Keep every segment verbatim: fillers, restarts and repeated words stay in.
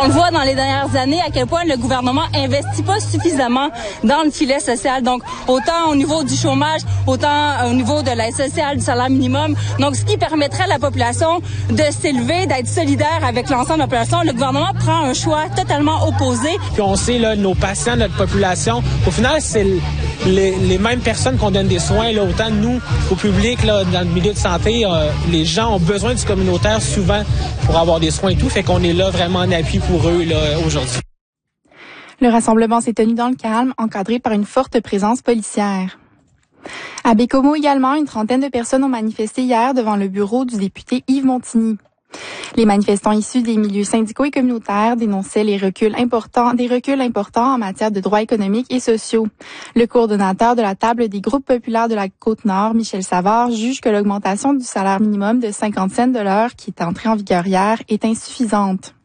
On voit dans les dernières années à quel point le gouvernement investit pas suffisamment dans le filet social. Donc, autant au niveau du chômage, autant au niveau de l'aide sociale, du salaire minimum. Donc, ce qui permettrait à la population de s'élever, d'être solidaire avec l'ensemble de la population. Le gouvernement prend un choix totalement opposé. Puis on sait, là, nos patients, notre population, au final, c'est les, les mêmes personnes qu'on donne des soins. Là, autant nous, au public, là, dans le milieu de santé, euh, les gens ont besoin du communautaire souvent pour avoir des soins et tout. Fait qu'on est là vraiment en appui pour pour eux là, aujourd'hui. Le rassemblement s'est tenu dans le calme, encadré par une forte présence policière. À Bécomo également, une trentaine de personnes ont manifesté hier devant le bureau du député Yves Montigny. Les manifestants issus des milieux syndicaux et communautaires dénonçaient les reculs importants, des reculs importants en matière de droits économiques et sociaux. Le coordonnateur de la table des groupes populaires de la Côte-Nord, Michel Savard, juge que l'augmentation du salaire minimum de cinquante cents de l'heure qui est entrée en vigueur hier est insuffisante.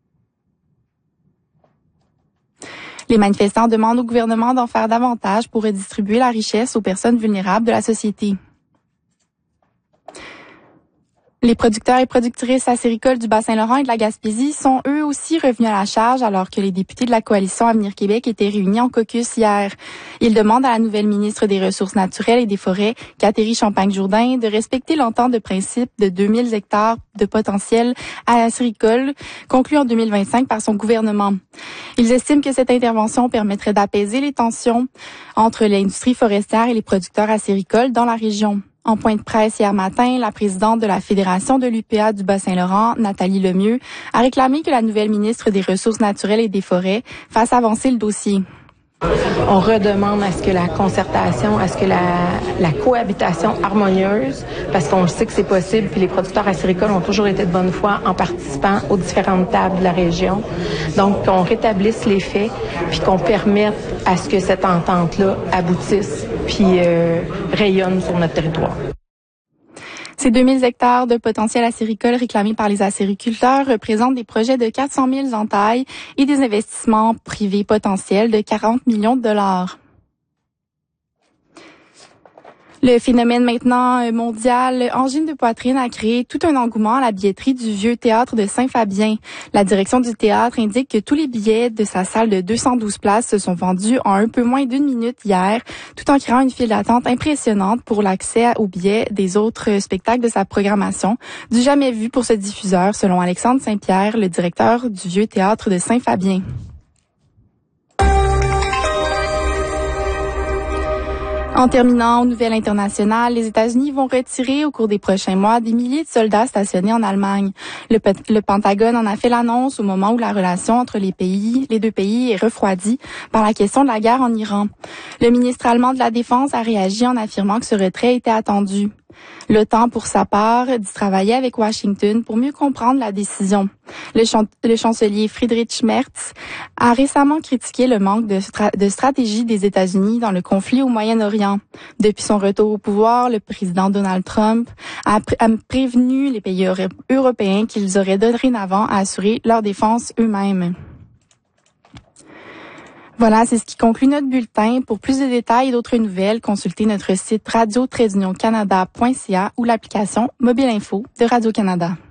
Les manifestants demandent au gouvernement d'en faire davantage pour redistribuer la richesse aux personnes vulnérables de la société. Les producteurs et productrices acéricoles du Bas-Saint-Laurent et de la Gaspésie sont eux aussi revenus à la charge alors que les députés de la coalition Avenir Québec étaient réunis en caucus hier. Ils demandent à la nouvelle ministre des Ressources naturelles et des Forêts, Catherine Champagne-Jourdain, de respecter l'entente de principe de deux mille hectares de potentiel acéricole conclue en deux mille vingt-cinq par son gouvernement. Ils estiment que cette intervention permettrait d'apaiser les tensions entre l'industrie forestière et les producteurs acéricoles dans la région. En point de presse hier matin, la présidente de la Fédération de l'U P A du Bas-Saint-Laurent, Nathalie Lemieux, a réclamé que la nouvelle ministre des Ressources naturelles et des Forêts fasse avancer le dossier. On redemande à ce que la concertation, à ce que la, la cohabitation harmonieuse, parce qu'on sait que c'est possible, puis les producteurs acéricoles ont toujours été de bonne foi en participant aux différentes tables de la région. Donc, qu'on rétablisse les faits, puis qu'on permette à ce que cette entente-là aboutisse, puis euh, rayonne sur notre territoire. Ces deux mille hectares de potentiel acéricole réclamés par les acériculteurs représentent des projets de quatre cent mille entailles et des investissements privés potentiels de quarante millions de dollars. Le phénomène maintenant mondial angine de poitrine a créé tout un engouement à la billetterie du Vieux Théâtre de Saint-Fabien. La direction du théâtre indique que tous les billets de sa salle de deux cent douze places se sont vendus en un peu moins d'une minute hier, tout en créant une file d'attente impressionnante pour l'accès aux billets des autres spectacles de sa programmation, du jamais vu pour ce diffuseur, selon Alexandre Saint-Pierre, le directeur du Vieux Théâtre de Saint-Fabien. En terminant aux nouvelles internationales, les États-Unis vont retirer au cours des prochains mois des milliers de soldats stationnés en Allemagne. Le, le Pentagone en a fait l'annonce au moment où la relation entre les pays, les deux pays est refroidie par la question de la guerre en Iran. Le ministre allemand de la Défense a réagi en affirmant que ce retrait était attendu. L'OTAN, pour sa part, dit travailler avec Washington pour mieux comprendre la décision. Le, chan- le chancelier Friedrich Merz a récemment critiqué le manque de, stra- de stratégie des États-Unis dans le conflit au Moyen-Orient. Depuis son retour au pouvoir, le président Donald Trump a, pr- a prévenu les pays euro- européens qu'ils auraient dorénavant à assurer leur défense eux-mêmes. Voilà, c'est ce qui conclut notre bulletin. Pour plus de détails et d'autres nouvelles, consultez notre site radio tiret union canada point c a ou l'application Mobile Info de Radio-Canada.